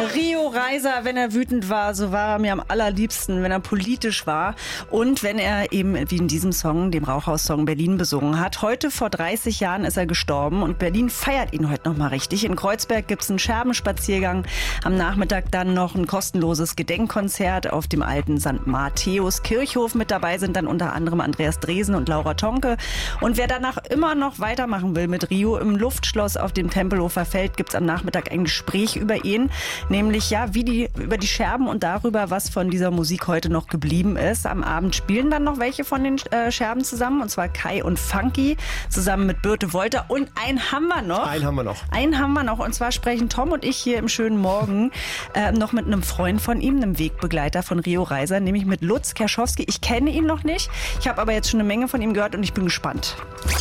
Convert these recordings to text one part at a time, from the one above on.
Rio Reiser, wenn er wütend war, so war er mir am allerliebsten, wenn er politisch war und wenn er eben, wie in diesem Song, dem Rauchhaus-Song, Berlin besungen hat. Heute vor 30 Jahren ist er gestorben und Berlin feiert ihn heute noch mal richtig. In Kreuzberg gibt es einen Scherbenspaziergang, am Nachmittag dann noch ein kostenloses Gedenkkonzert auf dem alten St. Matthäus Kirchhof. Mit dabei sind dann unter anderem Andreas Dresen und Laura Tonke. Und wer danach immer noch weitermachen will mit Rio, im Luftschloss auf dem Tempelhofer Feld gibt es am Nachmittag ein Gespräch über ihn. Nämlich über die Scherben und darüber, was von dieser Musik heute noch geblieben ist. Am Abend spielen dann noch welche von den Scherben zusammen, und zwar Kai und Funky zusammen mit Birte Wolter. Und einen haben wir noch, und zwar sprechen Tom und ich hier im schönen Morgen noch mit einem Freund von ihm, einem Wegbegleiter von Rio Reiser, nämlich mit Lutz Kerschowski. Ich kenne ihn noch nicht, ich habe aber jetzt schon eine Menge von ihm gehört und ich bin gespannt.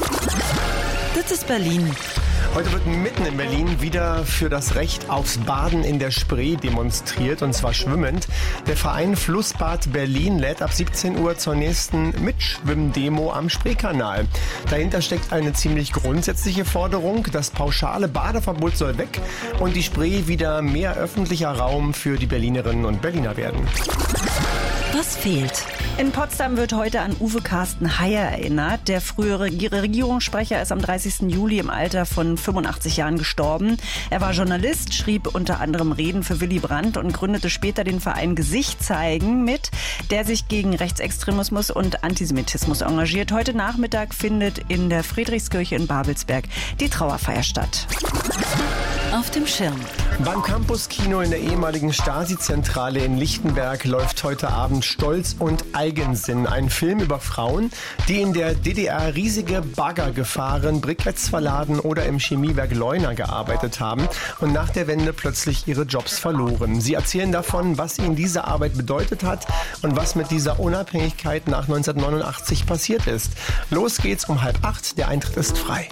Das ist Berlin. Heute wird mitten in Berlin wieder für das Recht aufs Baden in der Spree demonstriert, und zwar schwimmend. Der Verein Flussbad Berlin lädt ab 17 Uhr zur nächsten Mitschwimmdemo am Spreekanal. Dahinter steckt eine ziemlich grundsätzliche Forderung. Das pauschale Badeverbot soll weg und die Spree wieder mehr öffentlicher Raum für die Berlinerinnen und Berliner werden. Was fehlt? In Potsdam wird heute an Uwe Carsten Heyer erinnert. Der frühere Regierungssprecher ist am 30. Juli im Alter von 85 Jahren gestorben. Er war Journalist, schrieb unter anderem Reden für Willy Brandt und gründete später den Verein Gesicht zeigen mit, der sich gegen Rechtsextremismus und Antisemitismus engagiert. Heute Nachmittag findet in der Friedrichskirche in Babelsberg die Trauerfeier statt. Auf dem Schirm. Beim Campus-Kino in der ehemaligen Stasi-Zentrale in Lichtenberg läuft heute Abend Stolz und Eigensinn, ein Film über Frauen, die in der DDR riesige Bagger gefahren, Briketts verladen oder im Chemiewerk Leuna gearbeitet haben und nach der Wende plötzlich ihre Jobs verloren. Sie erzählen davon, was ihnen diese Arbeit bedeutet hat und was mit dieser Unabhängigkeit nach 1989 passiert ist. Los geht's um 7:30, der Eintritt ist frei.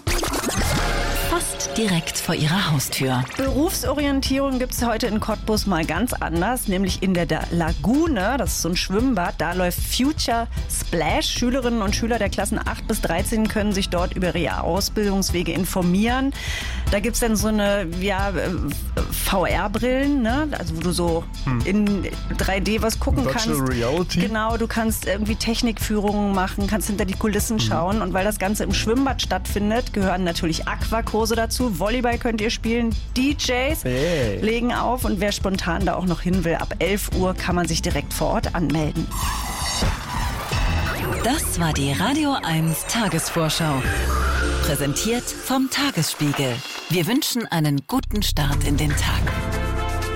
Fast direkt vor ihrer Haustür. Berufsorientierung gibt es heute in Cottbus mal ganz anders, nämlich in der Lagune, das ist so ein Schwimmbad, da läuft Future Splash. Schülerinnen und Schüler der Klassen 8 bis 13 können sich dort über ihre Ausbildungswege informieren. Da gibt es dann so eine VR-Brillen, ne? Also wo du so in 3D was gucken Virtual kannst. Reality. Genau, du kannst irgendwie Technikführungen machen, kannst hinter die Kulissen schauen. Und weil das Ganze im Schwimmbad stattfindet, gehören natürlich Aquakurse dazu. Volleyball könnt ihr spielen. DJs legen auf. Und wer spontan da auch noch hin will, ab 11 Uhr kann man sich direkt vor Ort anmelden. Das war die Radio 1 Tagesvorschau. Präsentiert vom Tagesspiegel. Wir wünschen einen guten Start in den Tag.